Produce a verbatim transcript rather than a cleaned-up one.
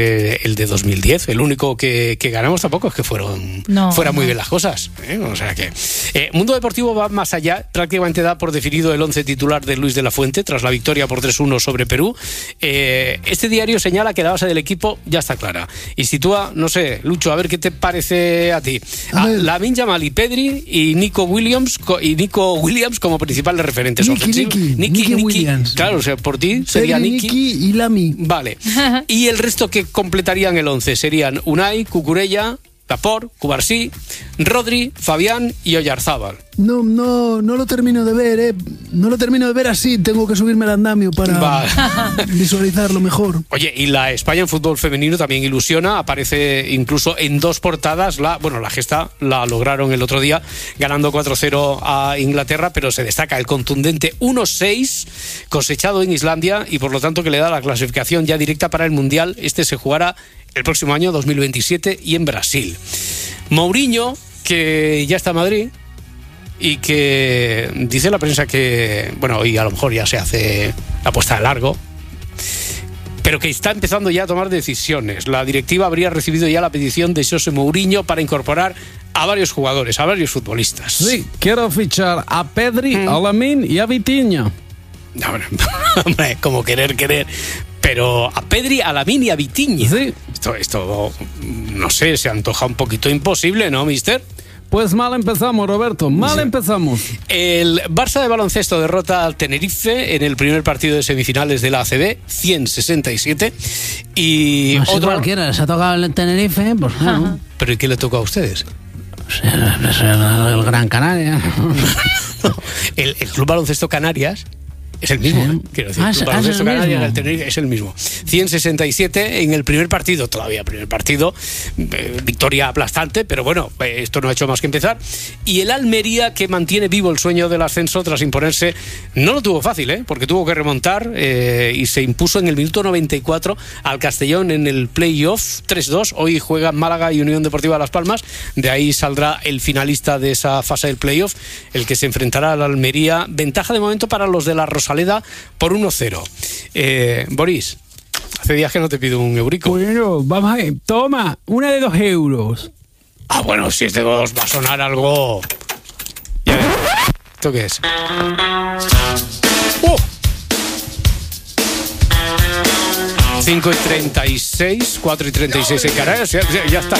Eh, el de dos mil diez, el único que, que ganamos tampoco es que fueron no, fueran muy no. bien las cosas, ¿eh? O sea que eh, Mundo Deportivo va más allá, prácticamente da por definido el once titular de Luis de la Fuente tras la victoria por tres uno sobre Perú. Eh, este diario señala que la base del equipo ya está clara y sitúa, no sé, Lucho, a ver qué te parece a ti, a Lamine Yamal y Pedri y Nico Williams y Nico Williams como principales referentes Nicky, ofensivos. Nicky, Nicky, Nicky Nicky, Williams. claro, o sea, por ti sería Pedri, Nicky. Nicky y Lami. Vale. Y el resto que completarían el once serían Unai, Cucurella, Laporte, Cubarsí, Rodri, Fabián y Oyarzábal. No, no, no lo termino de ver, eh. No lo termino de ver así. Tengo que subirme al andamio para Vale. visualizarlo mejor. Oye, y la España en fútbol femenino también ilusiona. Aparece incluso en dos portadas. La, bueno, la gesta la lograron el otro día, ganando cuatro cero a Inglaterra, pero se destaca el contundente uno seis cosechado en Islandia y por lo tanto que le da la clasificación ya directa para el Mundial. Este se jugará el próximo año, dos mil veintisiete, y en Brasil. Mourinho, que ya está en Madrid y que dice la prensa que, bueno, hoy a lo mejor ya se hace la puesta de largo, pero que está empezando ya a tomar decisiones. La directiva habría recibido ya la petición de José Mourinho para incorporar a varios jugadores, a varios futbolistas. Sí, quiero fichar a Pedri, Mm. a Lamine y a Vitinha. No, hombre, como querer, querer. Pero a Pedri, a Lamine y a Vitinha. Sí. Esto, esto, no sé, se antoja un poquito imposible, ¿no, mister? Pues mal empezamos, Roberto, mal Sí. empezamos. El Barça de baloncesto derrota al Tenerife en el primer partido de semifinales de la A C B, ciento sesenta y siete. Y Así otro... cualquiera, se ha tocado el Tenerife, pues claro. ¿Pero y qué le tocó a ustedes? Pues el, es el, el Gran Canaria. el, el Club Baloncesto Canarias es el mismo, Sí. ¿eh? Quiero decir, Ah, el es- Club ah, es Baloncesto el Canarias, mismo. el Tenerife, es el mismo. ciento sesenta y siete en el primer partido, todavía primer partido, eh, victoria aplastante, pero bueno, eh, esto no ha hecho más que empezar. Y el Almería, que mantiene vivo el sueño del ascenso tras imponerse, no lo tuvo fácil, ¿eh? Porque tuvo que remontar eh, y se impuso en el minuto noventa y cuatro al Castellón en el playoff tres dos. Hoy juegan Málaga y Unión Deportiva Las Palmas, de ahí saldrá el finalista de esa fase del playoff, el que se enfrentará al Almería. Ventaja de momento para los de la Rosaleda por uno cero. Eh, Boris, hace días que no te pido un eurico. Bueno, vamos a ver, toma, una de dos euros. Ah, bueno, si es de dos va a sonar algo... Ya ves. ¿Esto qué es? ¡Oh! cinco y treinta y seis, cuatro y treinta y seis en Canarias, ya, ya, ya está.